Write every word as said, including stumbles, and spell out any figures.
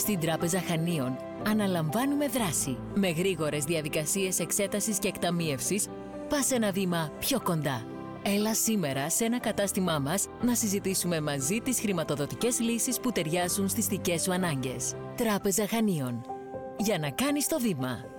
Στην Τράπεζα Χανίων αναλαμβάνουμε δράση. Με γρήγορες διαδικασίες εξέτασης και εκταμίευσης, πας ένα βήμα πιο κοντά. Έλα σήμερα σε ένα κατάστημά μας να συζητήσουμε μαζί τις χρηματοδοτικές λύσεις που ταιριάζουν στις δικές σου ανάγκες. Τράπεζα Χανίων. Για να κάνεις το βήμα.